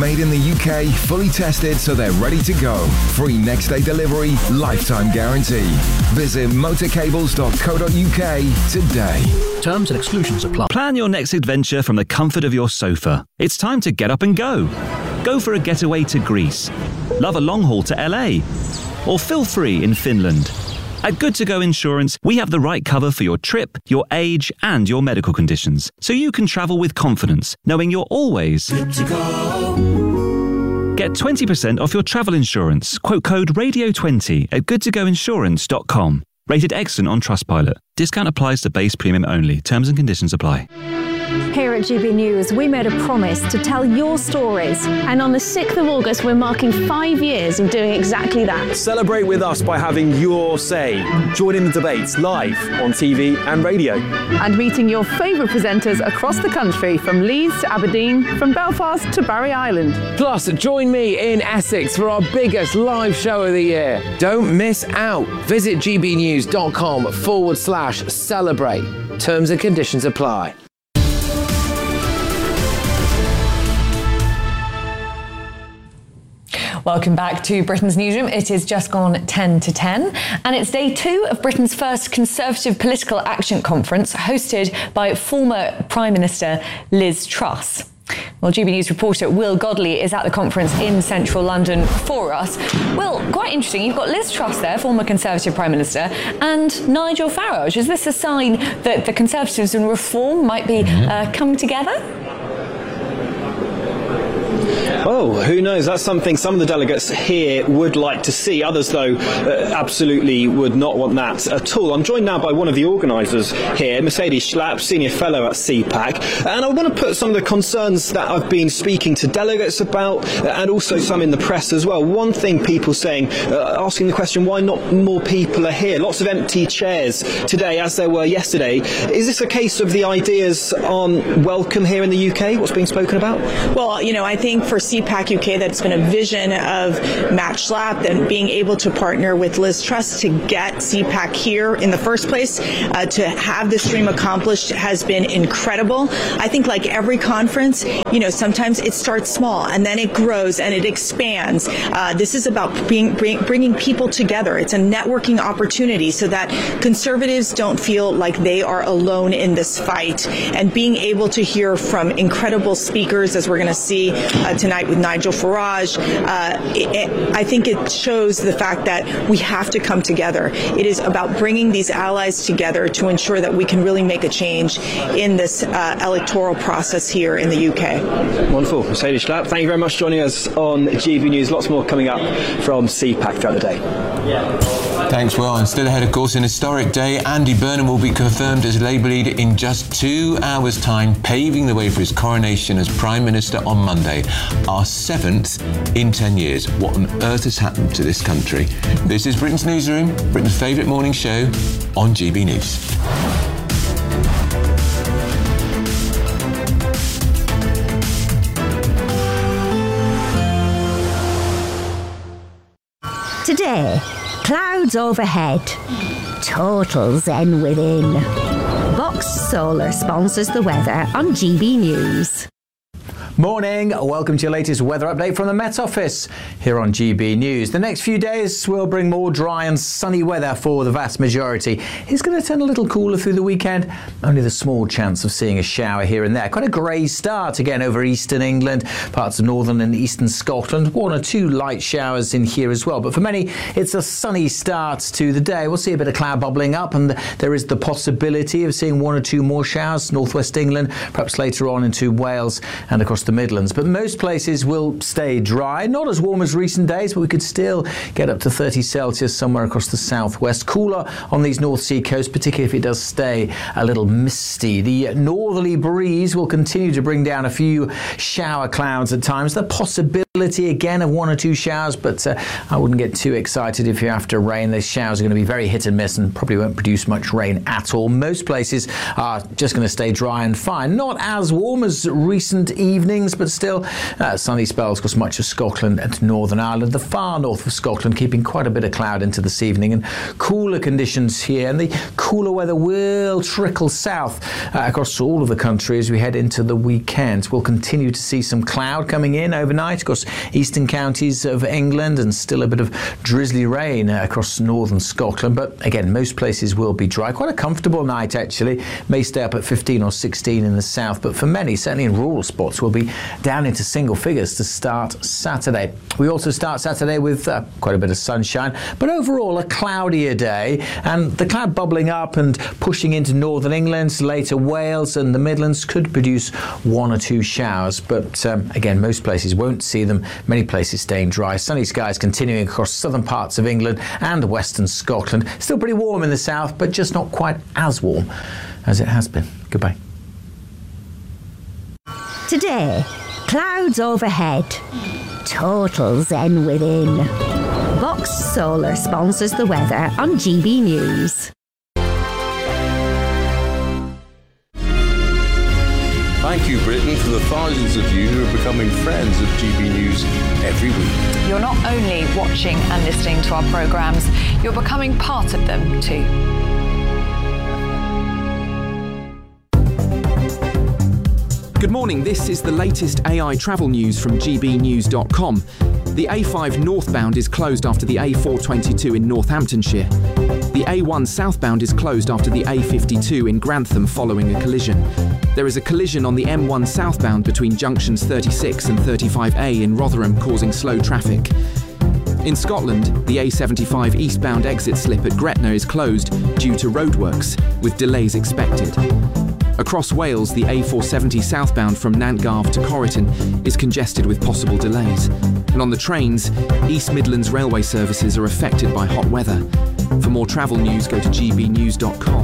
Made in the UK, fully tested so they're ready to go. Free next day delivery, lifetime guarantee. Visit motorcables.co.uk today. Terms and exclusions apply. Plan your next adventure from the comfort of your sofa. It's time to get up and go. Go for a getaway to Greece. Love a long haul to LA. Or feel free in Finland. At Good To Go Insurance, we have the right cover for your trip, your age, and your medical conditions, so you can travel with confidence, knowing you're always good to go. Get 20% off your travel insurance. Quote code RADIO20 at goodtogoinsurance.com. Rated excellent on Trustpilot. Discount applies to base premium only. Terms and conditions apply. Here at GB News, we made a promise to tell your stories. And on the 6th of August, we're marking 5 years of doing exactly that. Celebrate with us by having your say. Join in the debates live on TV and radio. And meeting your favourite presenters across the country, from Leeds to Aberdeen, from Belfast to Barry Island. Plus, join me in Essex for our biggest live show of the year. Don't miss out. Visit gbnews.com/celebrate. Terms and conditions apply. Welcome back to Britain's Newsroom. It is just gone 10 to 10, and it's day 2 of Britain's first Conservative Political Action Conference, hosted by former Prime Minister Liz Truss. Well, GB News reporter Will Godley is at the conference in central London for us. Will, quite interesting, you've got Liz Truss there, former Conservative Prime Minister, and Nigel Farage. Is this a sign that the Conservatives and Reform might be coming together? Oh, who knows? That's something some of the delegates here would like to see. Others, though, absolutely would not want that at all. I'm joined now by one of the organisers here, Mercedes Schlapp, Senior Fellow at CPAC. And I want to put some of the concerns that I've been speaking to delegates about, and also some in the press as well. One thing people saying, asking the question, why not more people are here? Lots of empty chairs today, as there were yesterday. Is this a case of the ideas aren't welcome here in the UK? What's being spoken about? Well, you know, I think for CPAC UK, that's been a vision of Matt Schlapp and being able to partner with Liz Truss to get CPAC here in the first place, to have this dream accomplished has been incredible. I think, like every conference, you know, sometimes it starts small and then it grows and it expands. This is about bringing people together. It's a networking opportunity so that Conservatives don't feel like they are alone in this fight, and being able to hear from incredible speakers, as we're going to see tonight with Nigel Farage, I think it shows the fact that we have to come together. It is about bringing these allies together to ensure that we can really make a change in this electoral process here in the UK. Wonderful. Mercedes Schlapp, thank you very much for joining us on GB News. Lots more coming up from CPAC throughout the day. Thanks, Will. And still ahead, of course, an historic day. Andy Burnham will be confirmed as Labour leader in just 2 hours' time, paving the way for his coronation as Prime Minister on Monday. Our 7th in 10 years. What on earth has happened to this country? This is Britain's Newsroom, Britain's favourite morning show on GB News. Today, clouds overhead, total zen within. Vox Solar sponsors the weather on GB News. Morning, welcome to your latest weather update from the Met Office here on GB News. The next few days will bring more dry and sunny weather for the vast majority. It's going to turn a little cooler through the weekend, only the small chance of seeing a shower here and there. Quite a grey start again over eastern England, parts of northern and eastern Scotland. 1 or 2 light showers in here as well, but for many it's a sunny start to the day. We'll see a bit of cloud bubbling up, and there is the possibility of seeing 1 or 2 more showers, northwest England, perhaps later on into Wales and across the Midlands. But most places will stay dry, not as warm as recent days, but we could still get up to 30 Celsius somewhere across the southwest. Cooler on these North Sea coasts, particularly if it does stay a little misty. The northerly breeze will continue to bring down a few shower clouds at times. The possibility possibility again of 1 or 2 showers, but I wouldn't get too excited if you're after rain. Those showers are going to be very hit and miss and probably won't produce much rain at all. Most places are just going to stay dry and fine. Not as warm as recent evenings, but still sunny spells across much of Scotland and Northern Ireland. The far north of Scotland keeping quite a bit of cloud into this evening, and cooler conditions here, and the cooler weather will trickle south across all of the country as we head into the weekend. We'll continue to see some cloud coming in overnight across eastern counties of England, and still a bit of drizzly rain across northern Scotland, but again most places will be dry. Quite a comfortable night actually. May stay up at 15 or 16 in the south, but for many, certainly in rural spots, we'll be down into single figures to start Saturday. We also start Saturday with quite a bit of sunshine, but overall a cloudier day, and the cloud bubbling up and pushing into northern England, later Wales and the Midlands could produce 1 or 2 showers, but again most places won't see them. Many places staying dry. Sunny skies continuing across southern parts of England and western Scotland. Still pretty warm in the south, but just not quite as warm as it has been. Goodbye. Today, clouds overhead, total zen within. Box Solar sponsors the weather on GB News. Thank you, Britain, for the thousands of you who are becoming friends of GB News every week. You're not only watching and listening to our programmes, you're becoming part of them too. Good morning, this is the latest AI travel news from gbnews.com. The A5 northbound is closed after the A422 in Northamptonshire. The A1 southbound is closed after the A52 in Grantham following a collision. There is a collision on the M1 southbound between junctions 36 and 35A in Rotherham, causing slow traffic. In Scotland, the A75 eastbound exit slip at Gretna is closed due to roadworks, with delays expected. Across Wales, the A470 southbound from Nantgarv to Corriton is congested with possible delays. And on the trains, East Midlands railway services are affected by hot weather. For more travel news, go to gbnews.com.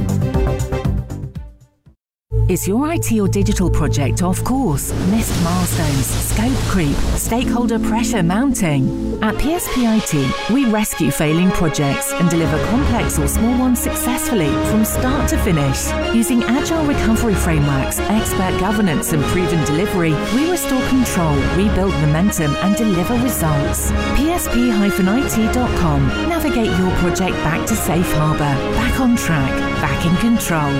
Is your IT or digital project off course? Missed milestones, scope creep, stakeholder pressure mounting? At PSP IT, we rescue failing projects and deliver complex or small ones successfully from start to finish. Using agile recovery frameworks, expert governance and proven delivery, we restore control, rebuild momentum and deliver results. PSP-IT.com. Navigate your project back to safe harbour, back on track, back in control.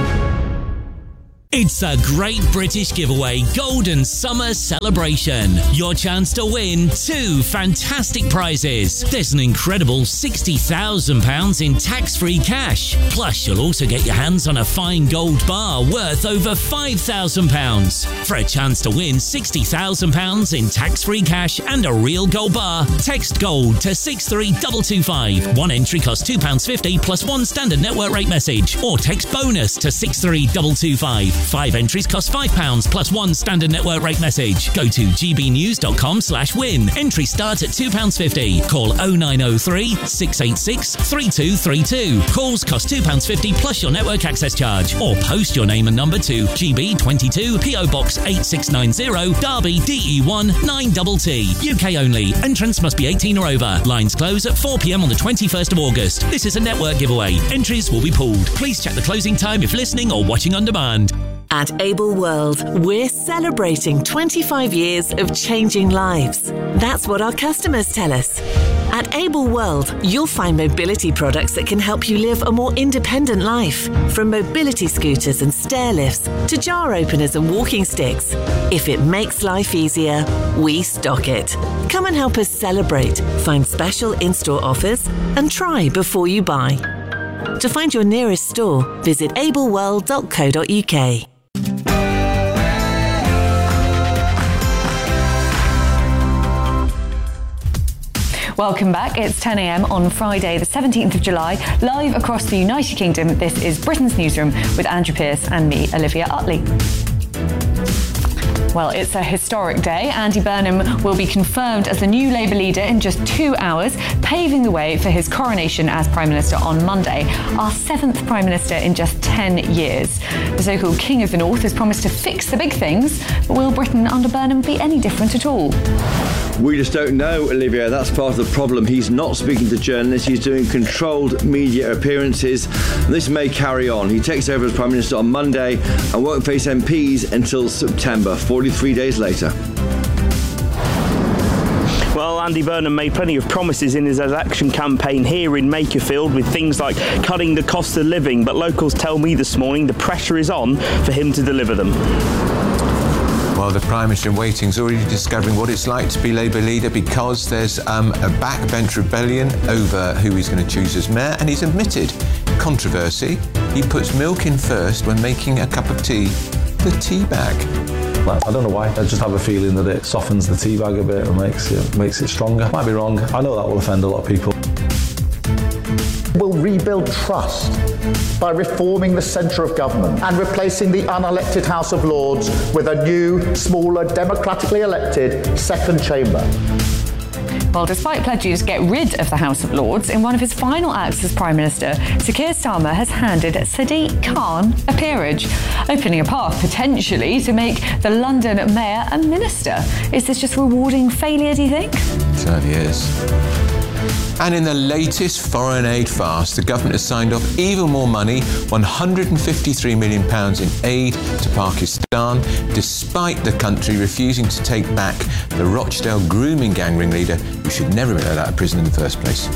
It's a Great British Giveaway Golden Summer Celebration. Your chance to win 2 fantastic prizes. There's an incredible £60,000 in tax-free cash. Plus, you'll also get your hands on a fine gold bar worth over £5,000. For a chance to win £60,000 in tax-free cash and a real gold bar, text GOLD to 63225. One entry costs £2.50 plus 1 standard network rate message. Or text BONUS to 63225. 5 entries cost £5 plus 1 standard network rate message. Go to gbnews.com/win. Entry starts at £2.50. Call 0903 686 3232. Calls cost £2.50 plus your network access charge. Or post your name and number to GB22 PO Box 8690 Derby DE1 9TT. UK only. Entrance must be 18 or over. Lines close at 4 p.m. on the 21st of August. This is a network giveaway. Entries will be pooled. Please check the closing time if listening or watching on demand. At Able World, we're celebrating 25 years of changing lives. That's what our customers tell us. At Able World, you'll find mobility products that can help you live a more independent life. From mobility scooters and stair lifts to jar openers and walking sticks. If it makes life easier, we stock it. Come and help us celebrate, find special in-store offers, and try before you buy. To find your nearest store, visit ableworld.co.uk. Welcome back. It's 10 a.m. on Friday, the 17th of July, live across the United Kingdom. This is Britain's Newsroom with Andrew Pearce and me, Olivia Utley. Well, it's a historic day. Andy Burnham will be confirmed as the new Labour leader in just 2 hours, paving the way for his coronation as Prime Minister on Monday, our 7th Prime Minister in just 10 years. The so-called King of the North has promised to fix the big things, but will Britain under Burnham be any different at all? We just don't know, Olivia. That's part of the problem. He's not speaking to journalists. He's doing controlled media appearances. And this may carry on. He takes over as Prime Minister on Monday and won't face MPs until September, 43 days later. Well, Andy Burnham made plenty of promises in his election campaign here in Makerfield with things like cutting the cost of living, but locals tell me this morning the pressure is on for him to deliver them. Well, the Prime Minister in waiting is already discovering what it's like to be Labour leader because there's a backbench rebellion over who he's going to choose as mayor, and he's admitted controversy. He puts milk in first when making a cup of tea, the tea bag. I don't know why, I just have a feeling that it softens the tea bag a bit and makes it stronger. Might be wrong, I know that will offend a lot of people. We'll rebuild trust by reforming the centre of government and replacing the unelected House of Lords with a new, smaller, democratically elected second chamber. Well, despite pledges to get rid of the House of Lords, in one of his final acts as Prime Minister, Sir Keir Starmer has handed Sadiq Khan a peerage, opening a path, potentially, to make the London Mayor a minister. Is this just rewarding failure, do you think? It certainly is. And in the latest foreign aid farce, the government has signed off even more money, £153 million in aid to Pakistan, despite the country refusing to take back the Rochdale grooming gang ringleader who should never have been let out of prison in the first place.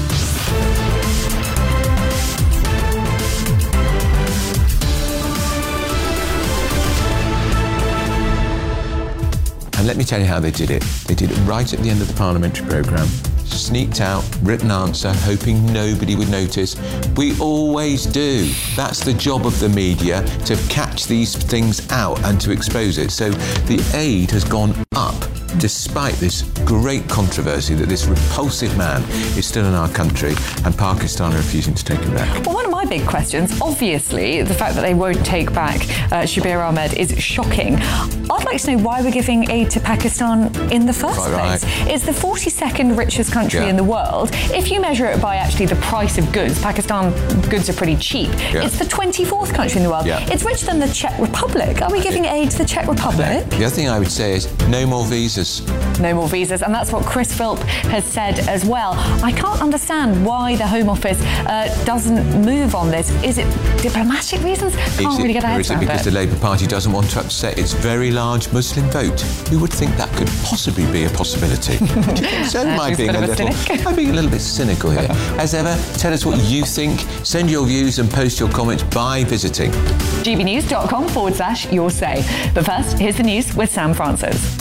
And let me tell you how they did it. They did it right at the end of the parliamentary programme. Sneaked out, written answer, hoping nobody would notice. We always do. That's the job of the media, to catch these things out and to expose it. So the aid has gone up despite this great controversy that this repulsive man is still in our country and Pakistan are refusing to take him back. Well, one of my big questions, obviously, the fact that they won't take back Shabir Ahmed is shocking. I'd like to know why we're giving aid to Pakistan in the first place. It's the 42nd richest country in the world. If you measure it by actually the price of goods, Pakistan goods are pretty cheap. It's the 24th country in the world. It's richer than the Czech Republic. Are we giving aid to the Czech Republic? The other thing I would say is no more visas. No more visas, and that's what Chris Philp has said as well. I can't understand why the Home Office doesn't move on this. Is it diplomatic reasons? Can't really get a head around it. Or is it because the Labour Party doesn't want to upset its very large Muslim vote? Who would think that could possibly be a possibility? So am I being a little bit cynical here. As ever, tell us what you think. Send your views and post your comments by visiting gbnews.com/your say. But first, here's the news with Sam Francis.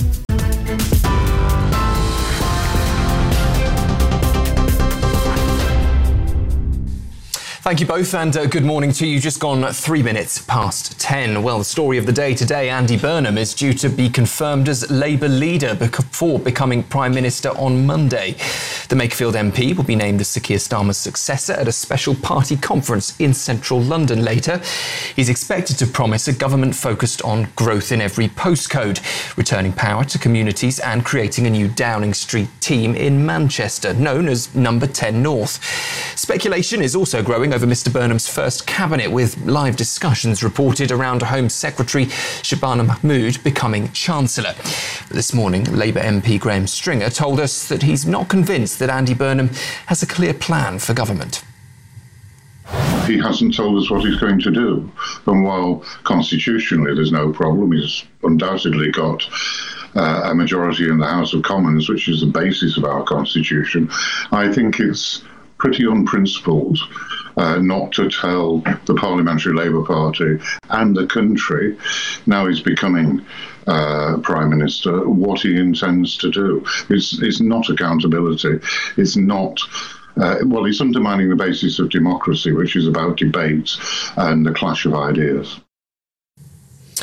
Thank you both, and good morning to you. Just gone 3 minutes past 10. Well, the story of the day today, Andy Burnham is due to be confirmed as Labour leader before becoming Prime Minister on Monday. The Makerfield MP will be named as Sir Keir Starmer's successor at a special party conference in central London later. He's expected to promise a government focused on growth in every postcode, returning power to communities and creating a new Downing Street team in Manchester, known as Number 10 North. Speculation is also growing over Mr Burnham's first cabinet, with live discussions reported around Home Secretary Shabana Mahmood becoming Chancellor. This morning, Labour MP Graham Stringer told us that he's not convinced that Andy Burnham has a clear plan for government. He hasn't told us what he's going to do. And while constitutionally there's no problem, he's undoubtedly got a majority in the House of Commons, which is the basis of our constitution, I think it's pretty unprincipled not to tell the Parliamentary Labour Party and the country, now he's becoming Prime Minister, what he intends to do. It's not accountability. It's not... it's undermining the basis of democracy, which is about debate and the clash of ideas.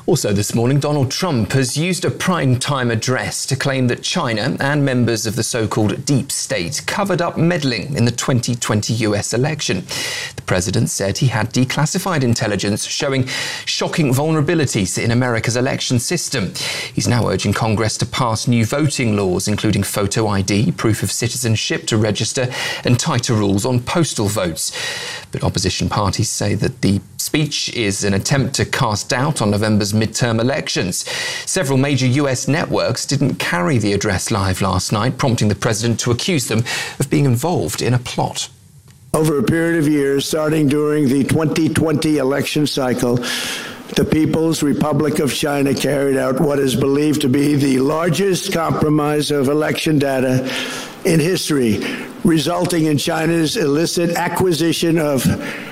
Also this morning, Donald Trump has used a prime-time address to claim that China and members of the so-called deep state covered up meddling in the 2020 US election. The president said he had declassified intelligence showing shocking vulnerabilities in America's election system. He's now urging Congress to pass new voting laws, including photo ID, proof of citizenship to register, and tighter rules on postal votes. But opposition parties say that the speech is an attempt to cast doubt on November's midterm elections. Several major US networks didn't carry the address live last night, prompting the president to accuse them of being involved in a plot. Over a period of years, starting during the 2020 election cycle, the People's Republic of China carried out what is believed to be the largest compromise of election data in history, resulting in China's illicit acquisition of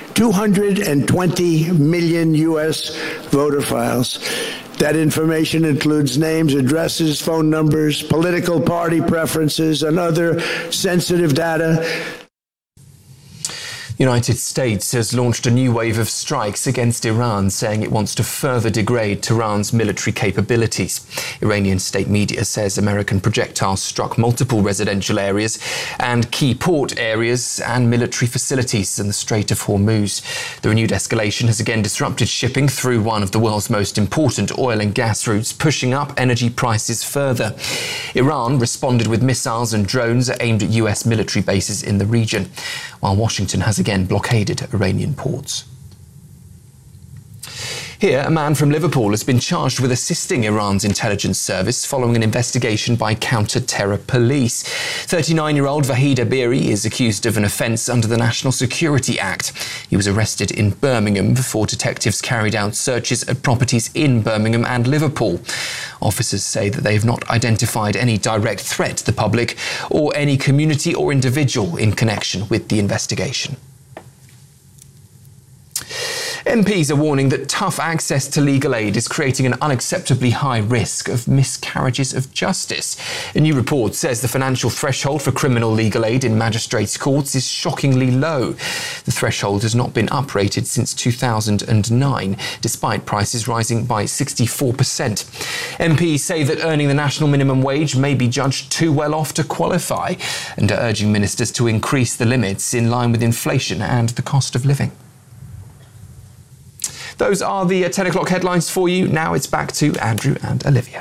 220 million U.S. voter files. That information includes names, addresses, phone numbers, political party preferences, and other sensitive data. The United States has launched a new wave of strikes against Iran, saying it wants to further degrade Tehran's military capabilities. Iranian state media says American projectiles struck multiple residential areas and key port areas and military facilities in the Strait of Hormuz. The renewed escalation has again disrupted shipping through one of the world's most important oil and gas routes, pushing up energy prices further. Iran responded with missiles and drones aimed at US military bases in the region, while Washington has again blockaded Iranian ports. Here, a man from Liverpool has been charged with assisting Iran's intelligence service following an investigation by counter-terror police. 39-year-old Vahid Abiri is accused of an offence under the National Security Act. He was arrested in Birmingham before detectives carried out searches at properties in Birmingham and Liverpool. Officers say that they have not identified any direct threat to the public or any community or individual in connection with the investigation. MPs are warning that tough access to legal aid is creating an unacceptably high risk of miscarriages of justice. A new report says the financial threshold for criminal legal aid in magistrates' courts is shockingly low. The threshold has not been uprated since 2009, despite prices rising by 64%. MPs say that earning the national minimum wage may be judged too well off to qualify, and are urging ministers to increase the limits in line with inflation and the cost of living. Those are the 10 o'clock headlines for you. Now it's back to Andrew and Olivia.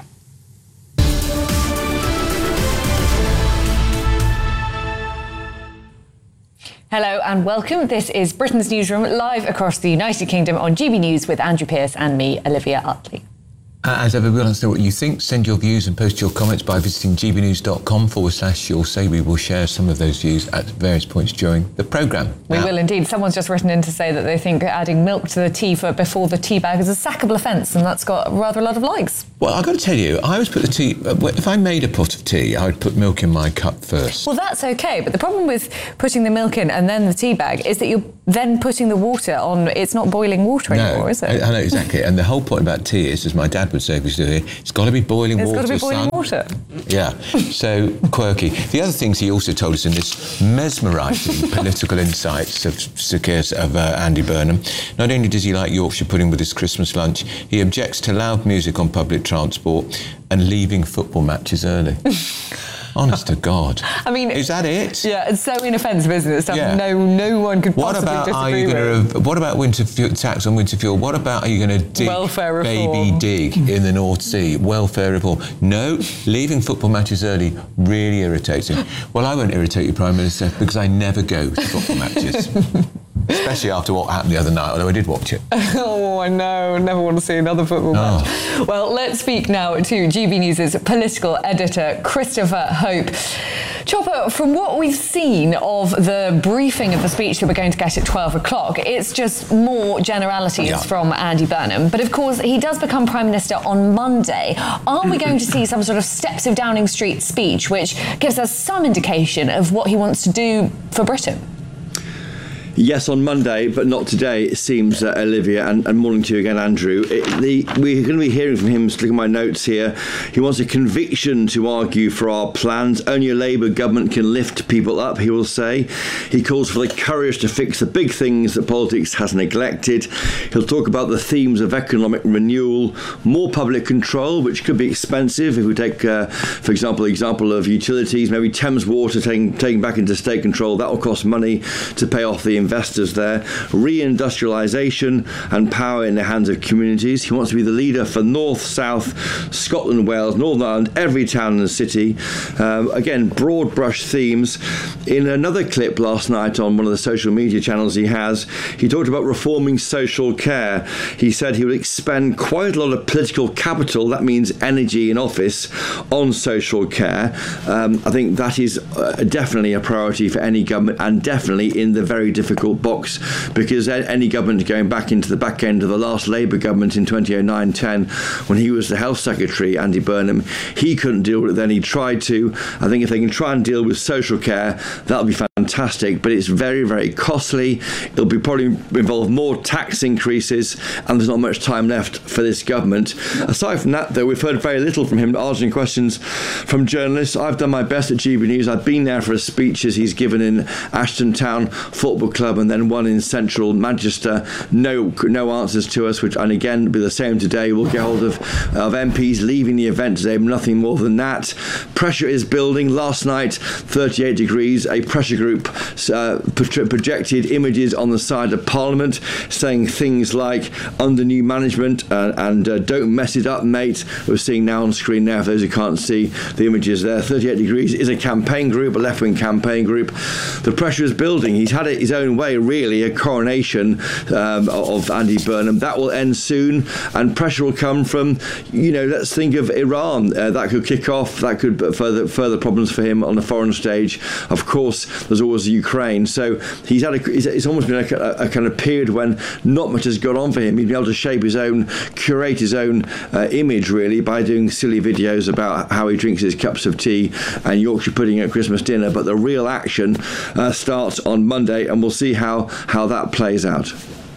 Hello and welcome. This is Britain's Newsroom, live across the United Kingdom on GB News with Andrew Pearce and me, Olivia Utley. As ever, we want to know what you think. Send your views and post your comments by visiting gbnews.com/you'll say. We will share some of those views at various points during the programme. We will indeed. Someone's just written in to say that they think adding milk to the tea before the tea bag is a sackable offence, and that's got rather a lot of likes. Well, I've got to tell you, I always put the tea... If I made a pot of tea, I would put milk in my cup first. Well, that's OK, but the problem with putting the milk in and then the tea bag is that you're then putting the water on... It's not boiling water anymore, is it? I know, exactly. And the whole point about tea is, as my dad would say if he was here, it's got to be boiling water, It's got to be boiling son. water. Yeah, so quirky. The other things he also told us in this mesmerising political insights of Andy Burnham, not only does he like Yorkshire pudding with his Christmas lunch, he objects to loud music on public transport and leaving football matches early. Honest to God. I mean... Is that it? Yeah, it's so inoffensive, isn't it? Stuff Yeah. no one could possibly disagree with. What about winter fuel, tax on winter fuel? What about, are you going to dig Welfare reform. baby dig in the North Sea? Welfare reform. No, leaving football matches early really irritates him. Well, I won't irritate you, Prime Minister, because I never go to football matches. Especially after what happened the other night, although I did watch it. Oh, I know. I never want to see another football match. Well, let's speak now to GB News' political editor, Christopher Hope. Chopper, from what we've seen of the briefing of the speech that we're going to get at 12 o'clock, it's just more generalities from Andy Burnham. But of course, he does become Prime Minister on Monday. Are we going to see some sort of steps of Downing Street speech, which gives us some indication of what he wants to do for Britain? Yes, on Monday, but not today, it seems, Olivia, and morning to you again, Andrew. We're going to be hearing from him, looking at my notes here. He wants a conviction to argue for our plans. Only a Labour government can lift people up, he will say. He calls for the courage to fix the big things that politics has neglected. He'll talk about the themes of economic renewal, more public control, which could be expensive. If we take, for example, the example of utilities, maybe Thames Water taking back into state control, that will cost money to pay off the investors there. Reindustrialisation and power in the hands of communities. He wants to be the leader for North, South, Scotland, Wales, Northern Ireland, every town and city. Again, broad brush themes. In another clip last night on one of the social media channels he talked about reforming social care. He said he would expend quite a lot of political capital, that means energy in office, on social care. I think that is definitely a priority for any government, and definitely in the very difficult box, because any government going back into the back end of the last Labour government in 2009-10, when he was the Health Secretary, Andy Burnham, he couldn't deal with it then. He tried to. I think if they can try and deal with social care, that'll be fantastic, but it's very, very costly. It'll be probably involve more tax increases, and there's not much time left for this government. Aside from that, though, we've heard very little from him answering questions from journalists. I've done my best at GB News. I've been there for his speeches he's given in Ashton Town Football Club and then one in central Manchester. No answers to us, and again be the same today. We'll get hold of MPs leaving the event today, nothing more than that. Pressure is building. Last night, 38 degrees, a pressure group projected images on the side of Parliament saying things like under new management and don't mess it up, mate. We're seeing now on screen now, for those who can't see the images there. 38 degrees is a campaign group, a left-wing campaign group. The pressure is building. He's had it his own way, really, a coronation of Andy Burnham. That will end soon, and pressure will come from, let's think of Iran. That could kick off. That could further problems for him on the foreign stage. Of course, there's always Ukraine. So it's almost been a kind of period when not much has gone on for him. He's been able to curate his own image, really, by doing silly videos about how he drinks his cups of tea and Yorkshire pudding at Christmas dinner. But the real action starts on Monday, and we'll see how that plays out.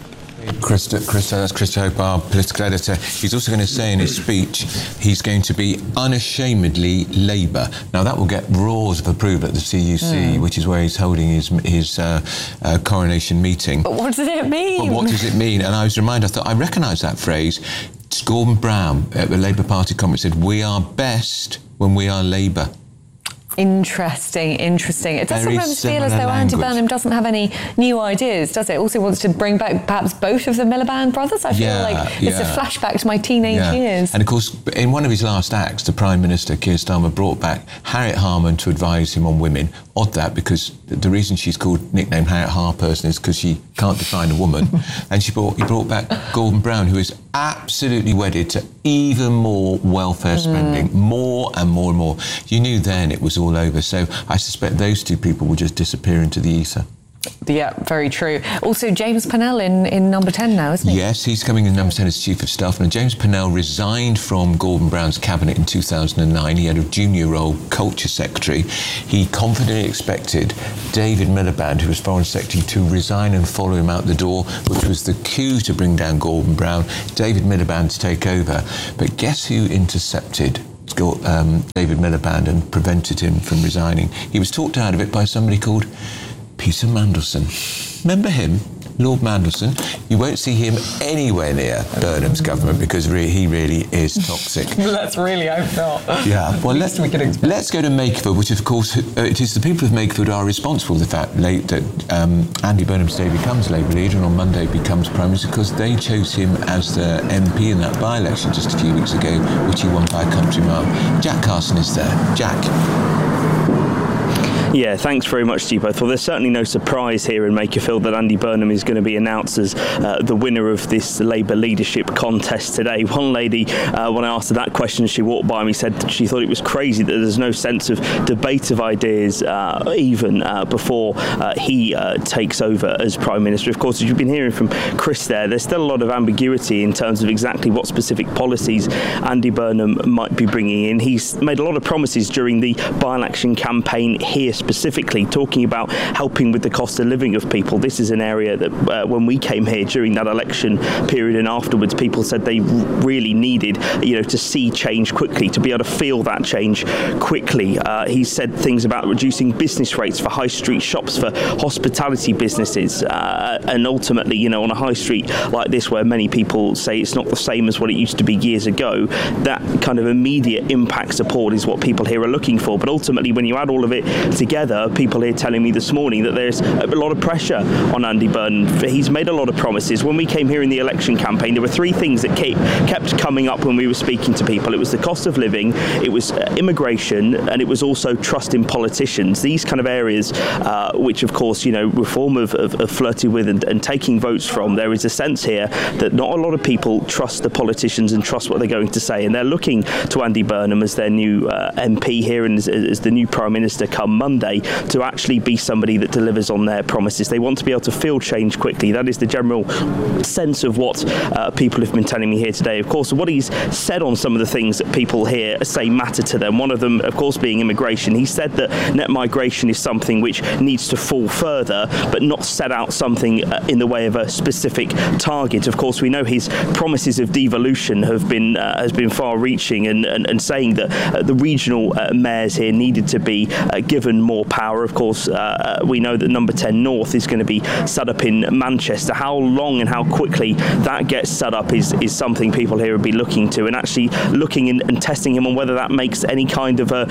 That's Chris Hope, our political editor. He's also going to say in his speech he's going to be unashamedly Labour. Now that will get roars of approval at the CUC, which is where he's holding his coronation meeting. But what does it mean? But what does it mean? And I was reminded, I thought I recognise that phrase. Gordon Brown at the Labour Party conference said, "We are best when we are Labour." Interesting. It does sometimes feel as though Andy Burnham doesn't have any new ideas, does it? Also wants to bring back perhaps both of the Miliband brothers. I feel like it's a flashback to my teenage years. And of course, in one of his last acts, the Prime Minister, Keir Starmer, brought back Harriet Harman to advise him on women. Odd that, because the reason she's nicknamed Harriet Harperson is because she can't define a woman. And he brought back Gordon Brown, who is absolutely wedded to even more welfare spending, more and more and more. You knew then it was all over. So I suspect those two people will just disappear into the ether. Yeah, very true. Also, James Pennell in number 10 now, isn't he? Yes, he's coming in number 10 as Chief of Staff. Now, James Pennell resigned from Gordon Brown's cabinet in 2009. He had a junior role, Culture Secretary. He confidently expected David Miliband, who was Foreign Secretary, to resign and follow him out the door, which was the cue to bring down Gordon Brown. David Miliband to take over. But guess who intercepted David Miliband and prevented him from resigning? He was talked out of it by somebody called Peter Mandelson. Remember him? Lord Mandelson. You won't see him anywhere near Burnham's government because he really is toxic. Let's really hope not. Yeah. Well, let's go to Makerfield, which of course it is the people of Makerfield are responsible for the fact that Andy Burnham today becomes Labour leader and on Monday becomes Prime Minister, because they chose him as the MP in that by-election just a few weeks ago, which he won by a country mile. Jack Carson is there. Jack. Yeah, thanks very much to you both. Well, there's certainly no surprise here in Makerfield that Andy Burnham is going to be announced as the winner of this Labour leadership contest today. One lady, when I asked her that question, she walked by me, said she thought it was crazy that there's no sense of debate of ideas even before he takes over as Prime Minister. Of course, as you've been hearing from Chris there's still a lot of ambiguity in terms of exactly what specific policies Andy Burnham might be bringing in. He's made a lot of promises during the by-election campaign here specifically, talking about helping with the cost of living of people. This is an area that when we came here during that election period and afterwards, people said they really needed, to see change quickly, to be able to feel that change quickly. He said things about reducing business rates for high street shops, for hospitality businesses, and ultimately, on a high street like this where many people say it's not the same as what it used to be years ago, that kind of immediate impact support is what people here are looking for. But ultimately, when you add all of it together, people here telling me this morning that there's a lot of pressure on Andy Burnham. He's made a lot of promises. When we came here in the election campaign, there were three things that kept coming up when we were speaking to people. It was the cost of living, it was immigration, and it was also trust in politicians. These kind of areas, which of course, Reform have flirted with and taking votes from. There is a sense here that not a lot of people trust the politicians and trust what they're going to say, and they're looking to Andy Burnham as their new MP here and as the new Prime Minister come Monday to actually be somebody that delivers on their promises. They want to be able to feel change quickly. That is the general sense of what people have been telling me here today. Of course, what he's said on some of the things that people here say matter to them, one of them, of course, being immigration. He said that net migration is something which needs to fall further, but not set out something in the way of a specific target. Of course, we know his promises of devolution has been far-reaching, and saying that the regional mayors here needed to be given more power. Of course, we know that Number 10 North is going to be set up in Manchester. How long and how quickly that gets set up is something people here will be looking to, and actually looking and testing him on whether that makes any kind of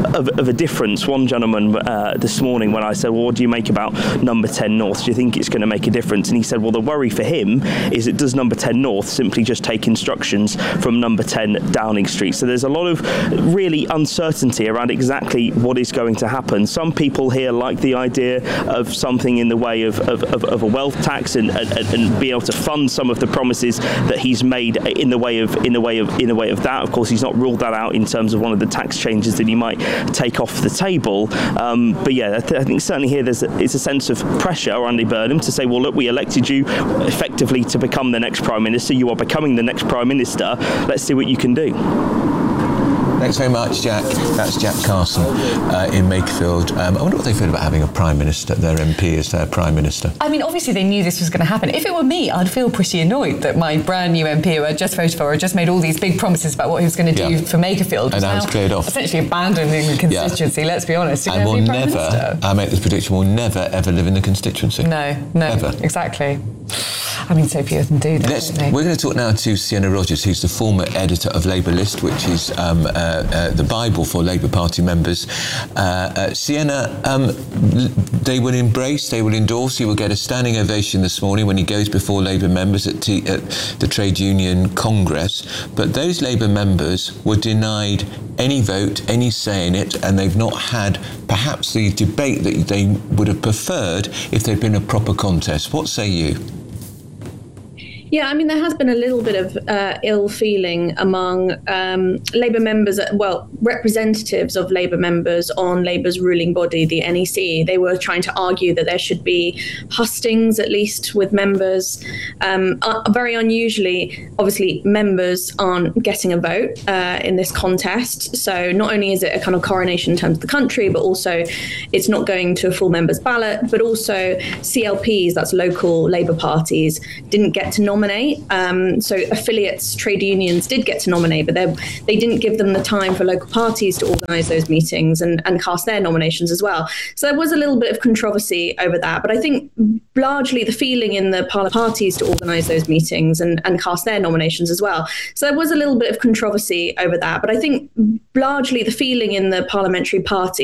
a difference. One gentleman this morning, when I said, well, what do you make about Number 10 North? Do you think it's going to make a difference? And he said, well, the worry for him is it does Number 10 North simply just take instructions from Number 10 Downing Street. So there's a lot of really uncertainty around exactly what is going to happen. Some people here like the idea of something in the way of a wealth tax and be able to fund some of the promises that he's made in the way of that. Of course, he's not ruled that out in terms of one of the tax changes that he might take off the table. But yeah, I think certainly here it's a sense of pressure on Andy Burnham to say, well, look, we elected you effectively to become the next Prime Minister. You are becoming the next Prime Minister. Let's see what you can do. Thanks very much, Jack. That's Jack Carson in Makerfield. I wonder what they feel about having a Prime Minister, their MP as their Prime Minister. I mean, obviously they knew this was going to happen. If it were me, I'd feel pretty annoyed that my brand new MP who I just voted for had just made all these big promises about what he was going to do for Makerfield. And now it's cleared off. Essentially abandoning the constituency, let's be honest. And we'll never, I make this prediction, we'll never, ever live in the constituency. No, ever. Exactly. I mean, so few of them do that. We're going to talk now to Sienna Rogers, who's the former editor of Labour List, which is the Bible for Labour Party members. Sienna, they will embrace, they will endorse, he will get a standing ovation this morning when he goes before Labour members at the Trade Union Congress. But those Labour members were denied any vote, any say in it, and they've not had perhaps the debate that they would have preferred if there'd been a proper contest. What say you? Yeah, I mean, there has been a little bit of ill feeling among Labour members, representatives of Labour members on Labour's ruling body, the NEC. They were trying to argue that there should be hustings, at least with members. Very unusually, obviously, members aren't getting a vote in this contest. So not only is it a kind of coronation in terms of the country, but also it's not going to a full members ballot, but also CLPs, that's local Labour parties, didn't get to nominate. So affiliates, trade unions did get to nominate, but they didn't give them the time for local parties to organise those meetings and cast their nominations as well. So there was a little bit of controversy over that. But I think largely the feeling in the parties to organise those meetings and cast their nominations as well. So there was a little bit of controversy over that. But I think largely the feeling in the parliamentary party